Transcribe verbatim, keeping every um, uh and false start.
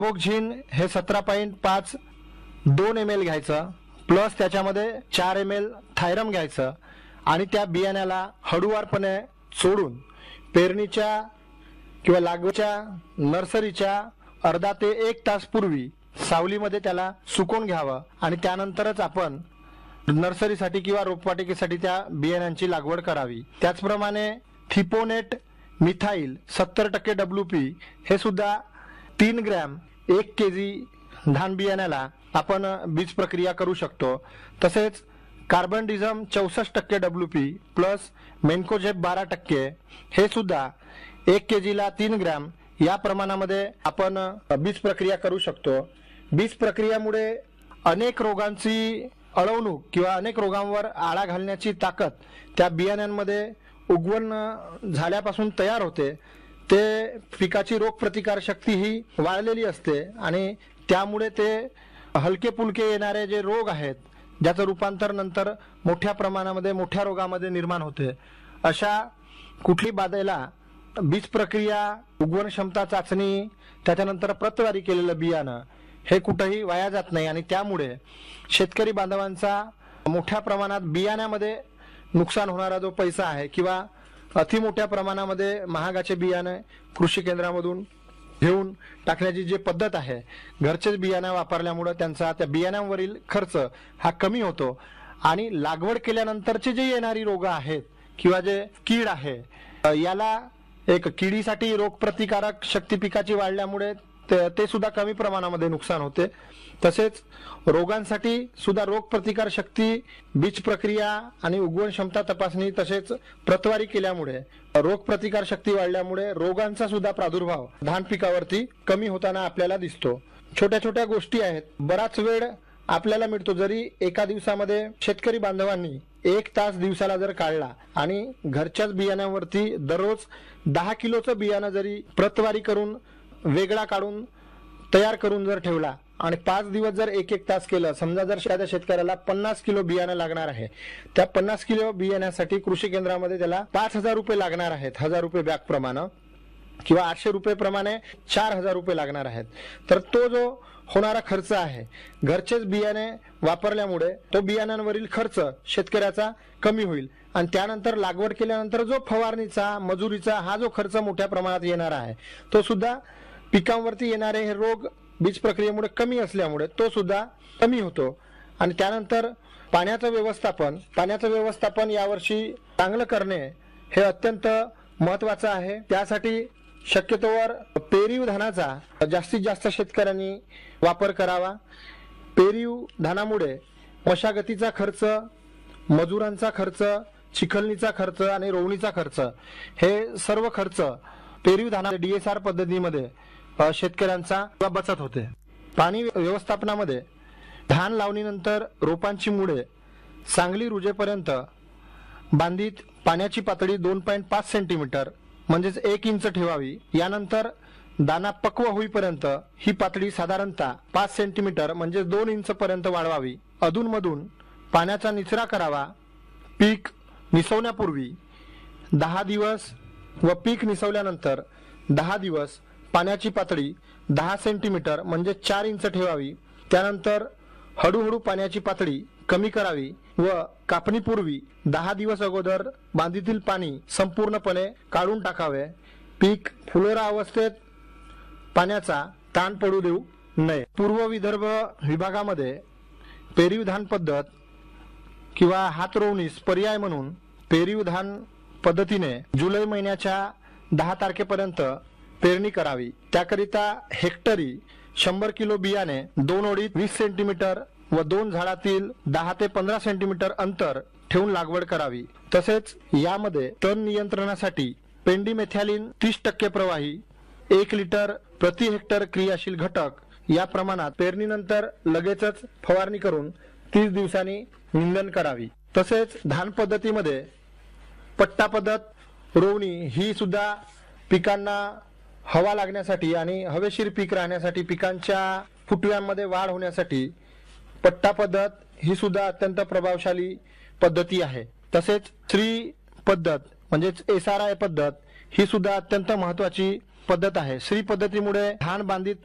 कार्बोक्झिन हे सतरा पॉईंट पाच दोन एम एल घ्यायचं, प्लस त्याच्यामध्ये चार एम एल थायरम घ्यायचं आणि त्या बियाण्याला हळूवारपणे सोडून पेरणीच्या किंवा लागवडच्या नर्सरीच्या अर्धा ते एक तास पूर्वी सावलीमध्ये त्याला सुकवून घ्यावं आणि त्यानंतरच आपण नर्सरीसाठी किंवा रोपवाटिकेसाठी त्या बियाण्यांची लागवड करावी। त्याचप्रमाणे थिपोनेट मिथाईल सत्तर टक्के डब्ल्यू पी हे सुद्धा तीन ग्रॅम एक के जी धान बियाण्याला आपण बीज प्रक्रिया करू शकतो। तसेच कार्बनडिझम चौसष्ट टक्के डब्ल्यू पी प्लस मेन्कोजेब बारा टक्के हे सुद्धा एक के जीला तीन ग्रॅम या प्रमाणामध्ये आपण बीज प्रक्रिया करू शकतो। बीज प्रक्रियामुळे अनेक रोगांची अळवणूक किंवा अनेक रोगांवर आळा घालण्याची ताकद त्या बियाण्यांमध्ये उगवण झाल्यापासून तयार होते। ते पिकाची रोगप्रतिकार शक्ती ही वाढलेली असते आणि त्यामुळे ते हलके पुलके येणारे जे रोग आहेत ज्याचं रूपांतर नंतर मोठ्या प्रमाणामध्ये मोठ्या रोगामध्ये निर्माण होते, अशा कुठली बाधेला बीज प्रक्रिया, उगवण क्षमता चाचणी, त्याच्यानंतर प्रतवारी केलेलं बियाणं हे कुठेही वाया जात नाही आणि त्यामुळे शेतकरी बांधवांचा मोठ्या प्रमाणात बियाण्यामध्ये नुकसान होणारा जो पैसा आहे किंवा अति मोठ्या प्रमाणामध्ये महागाचे बियाणे कृषी केंद्रामधून घेऊन टाकण्याची जी पद्धत आहे, घरचेच बियाणे वापरल्यामुळे त्यांचा त्या बियाण्यांवरील खर्च हा कमी होतो आणि लागवड केल्यानंतरचे जे येणारी रोग आहेत किंवा जे कीड आहे याला एक किडीसाठी रोगप्रतिकारक शक्ती पिकाची वाढल्यामुळे ते, ते सुद्धा कमी प्रमाणामध्ये नुकसान होते। तसेच रोगांसाठी सुद्धा रोगप्रतिकार शक्ती बीज प्रक्रिया आणि उगवण क्षमता तपासणी तसेच प्रतवारी केल्यामुळे रोगप्रतिकार शक्ती वाढल्यामुळे रोगांचा सुद्धा प्रादुर्भाव धान पिकावरती कमी होताना आपल्याला दिसतो। छोट्या छोट्या गोष्टी आहेत, बराच वेळ आपल्याला मिळतो। जरी एका दिवसामध्ये शेतकरी बांधवांनी एक तास दिवसाला जर काढला आणि घरच्याच बियाण्यांवरती दररोज दहा किलोचं बियाणं जरी प्रतवारी करून वेगळा काढून तयार करून जर ठेवला आणि पाच दिवस जर एक एक तास केलं, समजा जर त्या शेतकऱ्याला पन्नास किलो बियाणं लागणार आहे, त्या पन्नास किलो बियाण्यासाठी कृषी केंद्रामध्ये त्याला पाच हजार रुपये लागणार आहेत, हजार रुपये बॅग प्रमाणे किंवा आठशे रुपये प्रमाणे चार हजार रुपये लागणार आहेत। तर तो जो होणारा खर्च आहे घरचेच बियाणे वापरल्यामुळे तो बियाण्यांवरील खर्च शेतकऱ्याचा कमी होईल आणि त्यानंतर लागवड केल्यानंतर जो फवारणीचा मजुरीचा हा जो खर्च मोठ्या प्रमाणात येणार आहे तो सुद्धा पिकांवरती येणारे हे रोग बीज प्रक्रियेमुळे कमी असल्यामुळे तो सुद्धा कमी होतो। आणि त्यानंतर पाण्याचं व्यवस्थापन पाण्याचं व्यवस्थापन यावर्षी चांगलं करणे हे अत्यंत महत्त्वाचं आहे। त्यासाठी शक्यतोवर पेरीव धानाचा जास्तीत जास्त शेतकऱ्यांनी वापर करावा। पेरीव धानामुळे मशागतीचा खर्च, मजुरांचा खर्च, चिखलणीचा खर्च आणि रोवणीचा खर्च हे सर्व खर्च पेरीव धाना डीएसआर पद्धतीमध्ये शेतकऱ्यांचा बचत होते। पाणी व्यवस्थापनामध्ये धान लावणीनंतर रोपांची मुळे चांगली रुजेपर्यंत बांधीत पाण्याची पातळी दोन पॉईंट पाच सेंटीमीटर म्हणजेच एक इंच ठेवावी। यानंतर दाना पक्व होईपर्यंत ही पातळी साधारणतः पाच सेंटीमीटर म्हणजे दोन इंच पर्यंत वाढवावी। अधूनमधून पाण्याचा निचरा करावा। पीक निसवण्यापूर्वी दहा दिवस व पीक निसवल्यानंतर दहा दिवस पाण्याची पातळी दहा सेंटीमीटर म्हणजे चार इंच ठेवावी। त्यानंतर हळूहळू पाण्याची पातळी कमी करावी व कापणीपूर्वी दहा दिवस अगोदर बांधीतील पाणी संपूर्णपणे काढून टाकावे। पीक फुलोरा अवस्थेत पाण्याचा ताण पडू देऊ नये। पूर्व विदर्भ विभागामध्ये पेरीव धान पद्धत किंवा हात रोवणीस पर्याय म्हणून पेरीव धान पद्धतीने जुलै महिन्याच्या दहा तारखेपर्यंत पेरणी करावी। त्याकरिता हेक्टरी शंभर किलो बियाणे दोन ओळीत वीस सेंटीमीटर व दोन झाडातील दहा ते पंधरा सेंटीमीटर अंतर ठेवून लागवड करावी। तसेच यामध्ये तण नियंत्रणासाठी पेंडीमेथॅलिन तीस टक्के प्रवाही एक लिटर प्रति हेक्टर क्रियाशील घटक या प्रमाणात पेरणीनंतर लगेचच फवारणी करून तीस दिवसांनी निंदन करावी। तसेच धान पद्धतीमध्ये पट्टा पद्धत रोवणी ही सुद्धा पिकांना हवा लागण्यासाठी आणि हवेशीर पीक राहण्यासाठी पिकांच्या फुटव्यांमध्ये वाढ होण्यासाठी पट्टा पद्धत ही सुद्धा अत्यंत प्रभावशाली पद्धती आहे। तसेच श्री पद्धत म्हणजेच एस आर आय पद्धत ही सुद्धा अत्यंत महत्त्वाची पद्धत आहे। श्री पद्धतीमुळे धान बांधीत